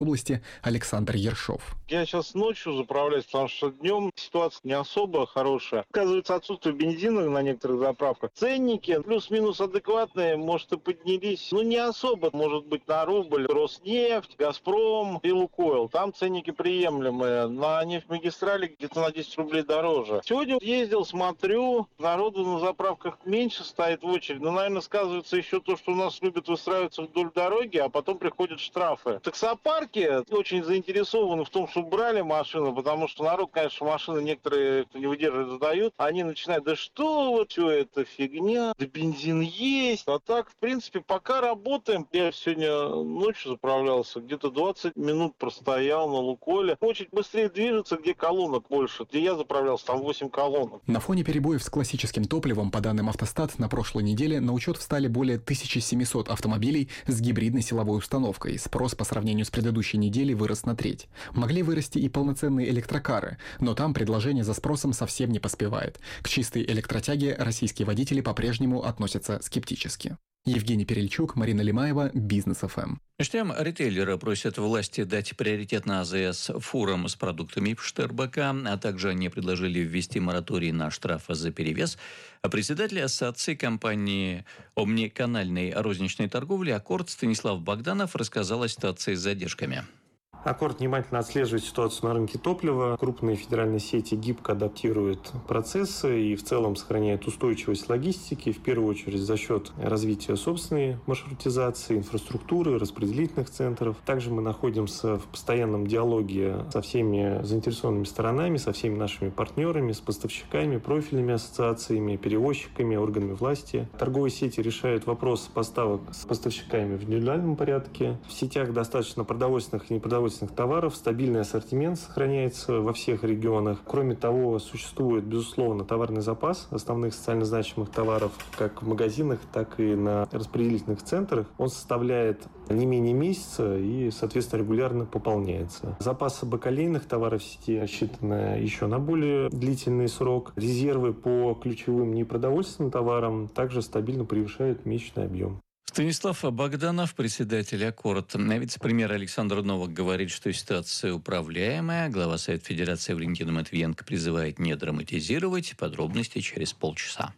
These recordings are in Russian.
области Александр Ершов. Я сейчас ночью заправляюсь, потому что днем ситуация не особо хорошая. Оказывается, отсутствие бензина на некоторых заправках. Ценники плюс-минус адекватные, может, и поднялись. Не особо. Может быть, на рубль Роснефть, Газпром и Лукойл. Там ценники приемлемые. На нефтьмагистрали где-то на 10 рублей дороже. Сегодня ездил, смотрю, народу на заправках меньше стоит в очередь. Наверное, сказывается еще то, что у нас любят выстраиваться вдоль дороги, а потом приходят штрафы. Таксопарки очень заинтересованы в том, чтобы брали машину, потому что народ, конечно, машины некоторые, кто не выдерживает, сдают. Они начинают: да что вот, все это фигня, да бензин есть. А так, в принципе, пока работаем. Я сегодня ночью заправлялся, где-то 20 минут простоял на Лукойле. Очередь быстрее движется, где колонок больше. Где я заправлялся, там 8 колонок. На фоне перебоев с классическим топливом, по данным Автостат, на прошлой неделе на учет встали более 1700 автомобилей с гибридной силовой установкой. Спрос по сравнению с предыдущей недели вырос на треть. Могли вырасти и полноценные электрокары, но там предложение за спросом совсем не поспевает. К чистой электротяге российские водители по-прежнему относятся скептически. Евгений Перельчук, Марина Лимаева, Бизнес ФМ. Между тем, ритейлеры просят власти дать приоритет на АЗС фурам с продуктами ПШТ-РБК, а также они предложили ввести мораторий на штрафы за перевес. А председатель ассоциации компании омниканальной розничной торговли «Аккорд» Станислав Богданов рассказал о ситуации с задержками. «Аккорд» внимательно отслеживает ситуацию на рынке топлива. Крупные федеральные сети гибко адаптируют процессы и в целом сохраняют устойчивость логистики, в первую очередь за счет развития собственной маршрутизации, инфраструктуры, распределительных центров. Также мы находимся в постоянном диалоге со всеми заинтересованными сторонами, со всеми нашими партнерами, с поставщиками, профильными ассоциациями, перевозчиками, органами власти. Торговые сети решают вопрос поставок с поставщиками в индивидуальном порядке. В сетях достаточно продовольственных и непродовольственных товаров, стабильный ассортимент сохраняется во всех регионах. Кроме того, существует, безусловно, товарный запас основных социально значимых товаров как в магазинах, так и на распределительных центрах. Он составляет не менее месяца и, соответственно, регулярно пополняется. Запасы бакалейных товаров в сети рассчитаны еще на более длительный срок. Резервы по ключевым непродовольственным товарам также стабильно превышают месячный объем. Станислав Богданов, председатель «Аккорд». Вице-премьер Александр Новак говорит, что ситуация управляемая. Глава Совета Федерации Валентина Матвиенко призывает не драматизировать. Подробности через полчаса.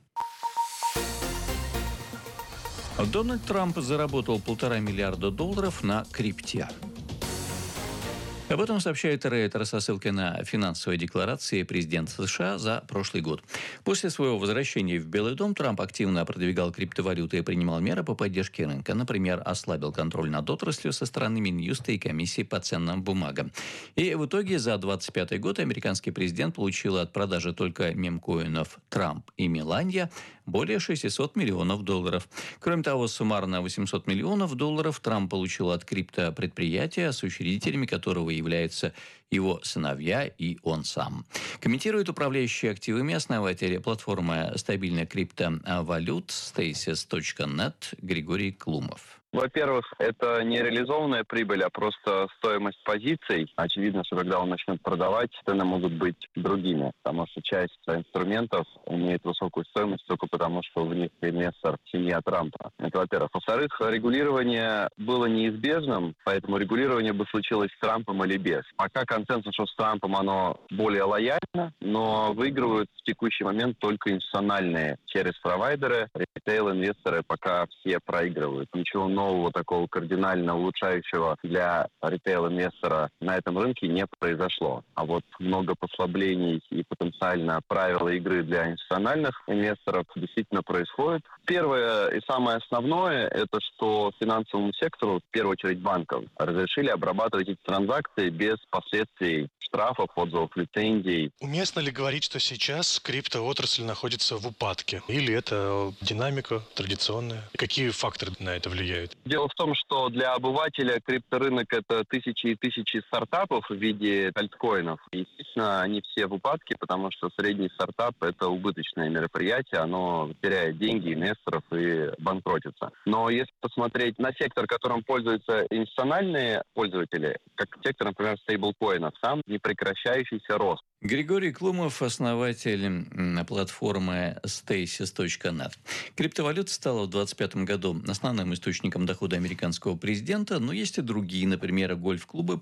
Дональд Трамп заработал $1,5 миллиарда на крипте. Об этом сообщает Рейтер со ссылкой на финансовые декларации президента США за прошлый год. После своего возвращения в Белый дом Трамп активно продвигал криптовалюты и принимал меры по поддержке рынка. Например, ослабил контроль над отраслью со стороны Минюста и комиссии по ценным бумагам. И в итоге за 2025 год американский президент получил от продажи только мемкоинов Трамп и Меланья более $600 миллионов. Кроме того, суммарно $800 миллионов Трамп получил от криптопредприятия, с учредителями которого являются его сыновья и он сам. Комментирует управляющий активами основатель платформы стабильной криптовалют Stasis.net Григорий Клумов. Во-первых, это не реализованная прибыль, а просто стоимость позиций. Очевидно, что когда он начнет продавать, цены могут быть другими, потому что часть инструментов имеет высокую стоимость только потому, что в них инвестор семья Трампа. Это во-первых. Во-вторых, регулирование было неизбежным, поэтому регулирование бы случилось с Трампом или без. Пока консенсус, что с Трампом оно более лояльно, но выигрывают в текущий момент только институциональные через провайдеры, ритейл-инвесторы пока все проигрывают. Ничего нового такого кардинально улучшающего для ритейл-инвестора на этом рынке не произошло. А вот много послаблений и потенциально правила игры для институциональных инвесторов действительно происходит. Первое и самое основное, это что финансовому сектору, в первую очередь банкам, разрешили обрабатывать эти транзакции без последствий штрафов, отзывов, лицензий. Уместно ли говорить, что сейчас криптоотрасль находится в упадке? Или это динамика традиционная? Какие факторы на это влияют? Дело в том, что для обывателя крипторынок это тысячи и тысячи стартапов в виде альткоинов. Естественно, они все в упадке, потому что средний стартап – это убыточное мероприятие, оно теряет деньги, инвесторов и банкротится. Но если посмотреть на сектор, которым пользуются институциональные пользователи, как сектор, например, стейблкоинов, там непрекращающийся рост. Григорий Клумов, основатель платформы Stasis.net. Криптовалюта стала в 2025 году основным источником дохода американского президента, но есть и другие, например, гольф-клубы